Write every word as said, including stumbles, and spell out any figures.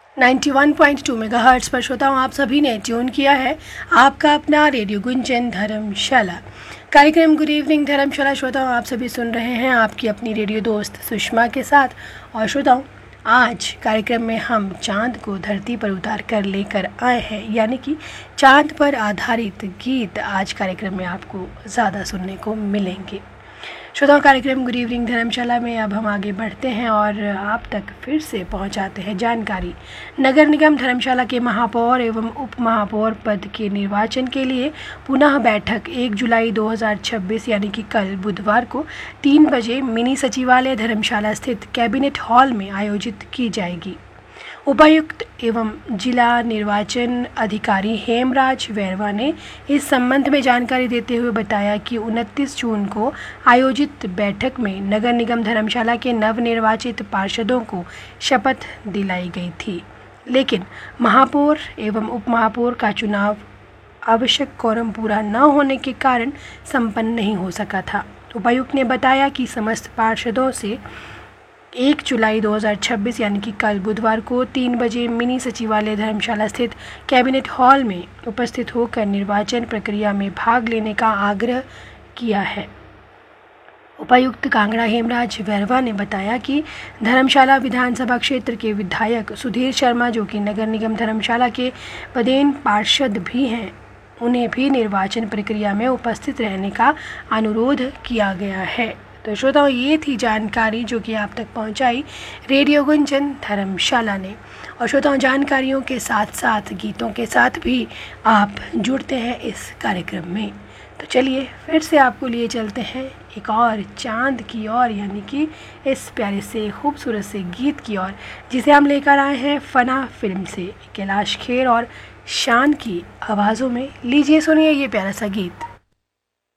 Ninety one point two megahertz पर श्रोताओं आप सभी ने ट्यून किया है आपका अपना रेडियो गुंजन धर्मशाला कार्यक्रम। गुड इवनिंग धर्मशाला श्रोताओं आप सभी सुन रहे हैं आपकी अपनी रेडियो दोस्त सुषमा के साथ। और श्रोताओं आज कार्यक्रम में हम चांद को धरती पर उतार कर लेकर आए हैं, यानी कि चांद पर आधारित गीत आज कार्यक्रम में आपको ज़्यादा सुनने को मिलेंगे। श्रोताओं कार्यक्रम गुड इवनिंग धर्मशाला में अब हम आगे बढ़ते हैं और आप तक फिर से पहुंचाते हैं जानकारी। नगर निगम धर्मशाला के महापौर एवं उप महापौर पद के निर्वाचन के लिए पुनः बैठक एक जुलाई दो हज़ार छब्बीस यानी कि कल बुधवार को तीन बजे मिनी सचिवालय धर्मशाला स्थित कैबिनेट हॉल में आयोजित की जाएगी। उपायुक्त एवं जिला निर्वाचन अधिकारी हेमराज वैरवा ने इस संबंध में जानकारी देते हुए बताया कि उनतीस जून को आयोजित बैठक में नगर निगम धर्मशाला के नवनिर्वाचित पार्षदों को शपथ दिलाई गई थी, लेकिन महापौर एवं उप महापौर का चुनाव आवश्यक कोरम पूरा न होने के कारण संपन्न नहीं हो सका था। उपायुक्त ने बताया कि समस्त पार्षदों से एक जुलाई दो हज़ार छब्बीस यानी कि कल बुधवार को तीन बजे मिनी सचिवालय धर्मशाला स्थित कैबिनेट हॉल में उपस्थित होकर निर्वाचन प्रक्रिया में भाग लेने का आग्रह किया है। उपायुक्त कांगड़ा हेमराज वैरवा ने बताया कि धर्मशाला विधानसभा क्षेत्र के विधायक सुधीर शर्मा, जो कि नगर निगम धर्मशाला के पदेन पार्षद भी हैं, उन्हें भी निर्वाचन प्रक्रिया में उपस्थित रहने का अनुरोध किया गया है। तो श्रोताओं ये थी जानकारी जो कि आप तक पहुंचाई रेडियो गुंजन धर्मशाला ने। और श्रोताओं जानकारियों के साथ साथ गीतों के साथ भी आप जुड़ते हैं इस कार्यक्रम में। तो चलिए फिर से आपको लिए चलते हैं एक और चांद की ओर, यानी कि इस प्यारे से खूबसूरत से गीत की ओर, जिसे हम लेकर आए हैं फना फिल्म से। कैलाश खेर और शान की आवाज़ों में लीजिए सुनिए ये प्यारा सा गीत।